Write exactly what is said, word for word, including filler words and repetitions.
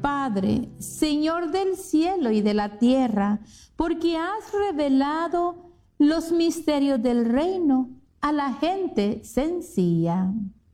Padre, Señor del cielo y de la tierra, porque has revelado los misterios del reino a la gente sencilla.